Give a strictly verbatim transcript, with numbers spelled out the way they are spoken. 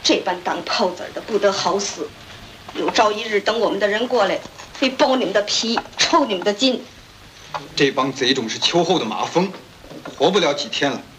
这般当炮子的不得好死，有朝一日等我们的人过来，会剥你们的皮，抽你们的筋。 这帮贼种是秋后的马蜂，活不了几天了。